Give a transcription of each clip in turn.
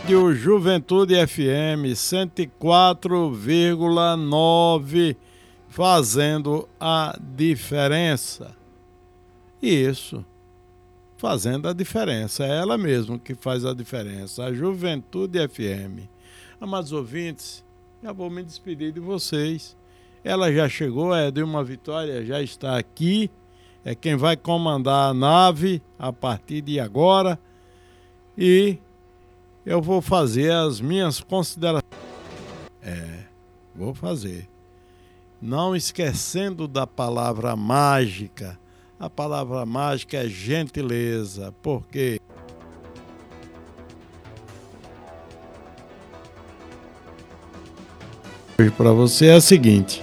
Rádio Juventude FM 104,9, fazendo a diferença. Isso, fazendo a diferença, é ela mesma que faz a diferença, a Juventude FM. Amados ouvintes, já vou me despedir de vocês. Ela já chegou, é de uma Vitória, já está aqui, é quem vai comandar a nave a partir de agora, e eu vou fazer as minhas considerações. Vou fazer. Não esquecendo da palavra mágica. A palavra mágica é gentileza, porque hoje para você é a seguinte: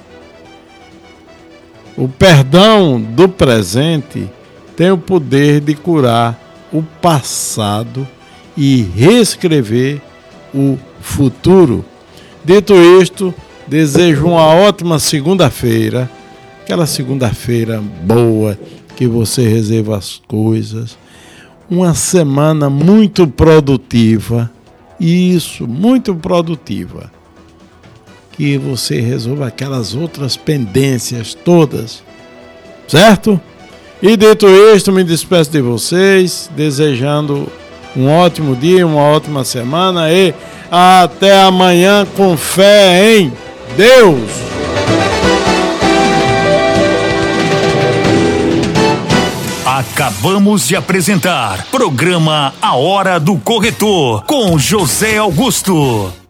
o perdão do presente tem o poder de curar o passado e reescrever o futuro. Dito isto, desejo uma ótima segunda-feira, aquela segunda-feira boa, que você reserva as coisas, uma semana muito produtiva, isso, muito produtiva, que você resolva aquelas outras pendências todas, certo? E dito isto, me despeço de vocês, desejando um ótimo dia, uma ótima semana e até amanhã com fé em Deus. Acabamos de apresentar programa A Hora do Corretor com José Augusto.